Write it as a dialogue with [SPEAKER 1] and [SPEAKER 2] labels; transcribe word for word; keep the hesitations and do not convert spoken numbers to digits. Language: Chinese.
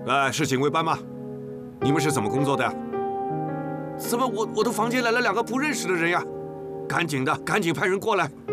[SPEAKER 1] 哎，是警卫班吗？你们是怎么工作的呀？怎么我我的房间来了两个不认识的人呀？赶紧的，赶紧派人过来！